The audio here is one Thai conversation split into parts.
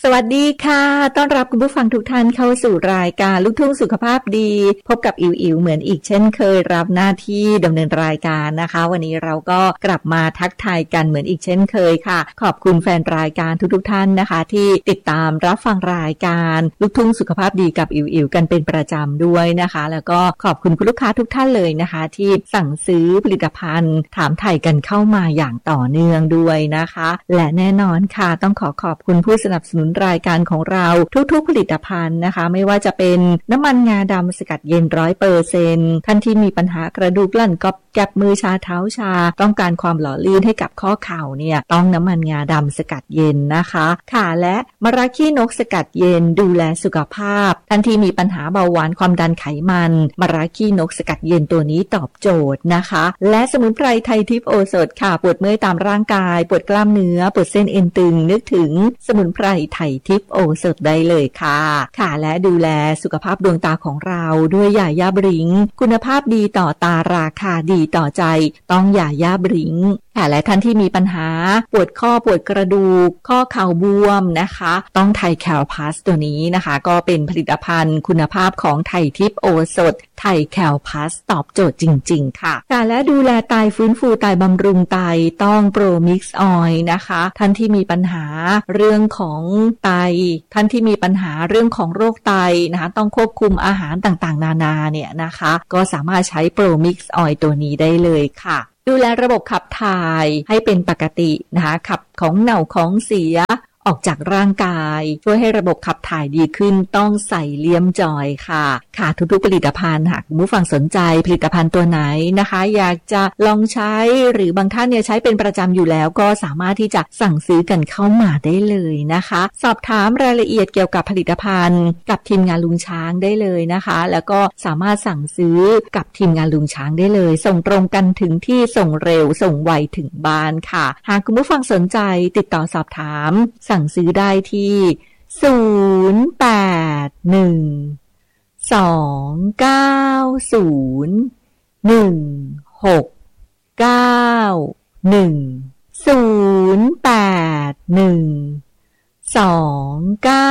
สวัสดีค่ะต้อนรับคุณผู้ฟังทุกท่านเข้าสู่รายการลูกทุ่งสุขภาพดีพบกับอิ๋วเหมือนอีกเช่นเคยรับหน้าที่ดำเนินรายการนะคะวันนี้เราก็กลับมาทักทายกันเหมือนอีกเช่นเคยค่ะขอบคุณแฟนรายการทุกท่านนะคะที่ติดตามรับฟังรายการลูกทุ่งสุขภาพดีกับอิ๋วกันเป็นประจำด้วยนะคะแล้วก็ขอบคุณคุณลูกค้าทุกท่านเลยนะคะที่สั่งซื้อผลิตภัณฑ์ถามไถ่กันเข้ามาอย่างต่อเนื่องด้วยนะคะและแน่นอนค่ะต้องขอบคุณผู้สนับสนุนรายการของเราทุกๆผลิตภัณฑ์นะคะไม่ว่าจะเป็นน้ำมันงาดำสกัดเย็น 100% ท่านที่มีปัญหากระดูกลั่นก๊อบแก็บมือชาเท้าชาต้องการความหล่อลื่นให้กับข้อเข่าเนี่ยต้องน้ำมันงาดำสกัดเย็นนะคะค่ะและมะระขี้นกสกัดเย็นดูแลสุขภาพท่านที่มีปัญหาเบาหวานความดันไขมันมะระขี้นกสกัดเย็นตัวนี้ตอบโจทย์นะคะและสมุนไพรไทยทิพย์โอสถค่ะปวดเมื่อยตามร่างกายปวดกล้ามเนื้อปวดเส้นเอ็นตึงนึกถึงสมุนไพรไทยทิพย์โอสถได้เลยค่ะค่ะและดูแลสุขภาพดวงตาของเราด้วยยาย่าบริงคุณภาพดีต่อตาราคาดีต่อใจต้องยาย่าบริงค่ะและท่านที่มีปัญหาปวดข้อปวดกระดูกข้อเข่าบวมนะคะต้องไทยแคลพลัสตัวนี้นะคะก็เป็นผลิตภัณฑ์คุณภาพของไทยทิพย์โอสถไทยแคลพลัสตอบโจทย์จริงๆค่ะค่ะและดูแลไตฟื้นฟูไตบำรุงไตต้องโปรมิกซ์ออยล์นะคะท่านที่มีปัญหาเรื่องของไตท่านที่มีปัญหาเรื่องของโรคไตนะคะต้องควบคุมอาหารต่างๆนานาเนี่ยนะคะก็สามารถใช้โปรมิกซ์ออยล์ตัวนี้ได้เลยค่ะดูแลระบบขับถ่ายให้เป็นปกตินะคะขับของเหน่าของเสียออกจากร่างกายช่วยให้ระบบขับถ่ายดีขึ้นต้องใส่เลียมจอยค่ะค่ะทุกๆผลิตภัณฑ์หากคุณผู้ฟังสนใจผลิตภัณฑ์ตัวไหนนะคะอยากจะลองใช้หรือบางท่านเนี่ยใช้เป็นประจำอยู่แล้วก็สามารถที่จะสั่งซื้อกันเข้ามาได้เลยนะคะสอบถามรายละเอียดเกี่ยวกับผลิตภัณฑ์กับทีมงานลุงช้างได้เลยนะคะแล้วก็สามารถสั่งซื้อกับทีมงานลุงช้างได้เลยส่งตรงกันถึงที่ส่งเร็วส่งไวถึงบ้านค่ะหากคุณผู้ฟังสนใจติดต่อสอบถามสั่งซื้อได้ที่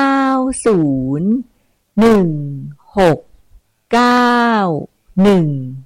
0812901691